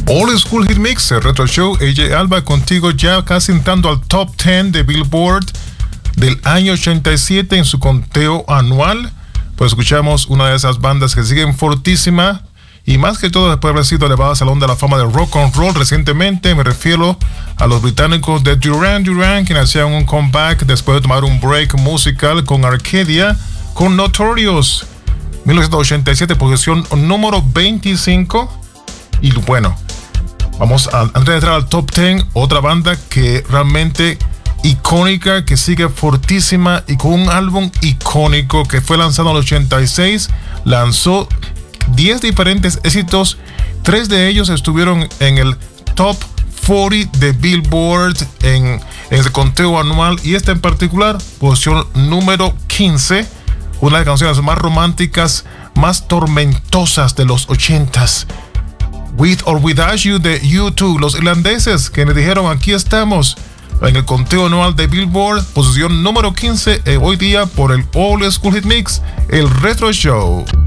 Old School Hit Mix, el Retro Show. AJ Alba contigo, ya casi entrando al top 10 de Billboard del año 87 en su conteo anual. Pues escuchamos una de esas bandas que siguen fortísima y más que todo después de haber sido elevado al Salón de la Fama del Rock and Roll recientemente. Me refiero a los británicos de Duran Duran, quienes hacían un comeback después de tomar un break musical con Arcadia, con Notorious. 1987, posición número 25. Y bueno, vamos a, antes de entrar al top 10, otra banda que realmente icónica, que sigue fortísima y con un álbum icónico que fue lanzado en el 86, lanzó 10 diferentes éxitos, 3 de ellos estuvieron en el top 40 de Billboard en el conteo anual, y esta en particular, posición número 15, una de las canciones más románticas, más tormentosas de los 80s. With or Without You de U2, los irlandeses que les dijeron aquí estamos en el conteo anual de Billboard, posición número 15 hoy día por el Old School Hit Mix, el Retro Show.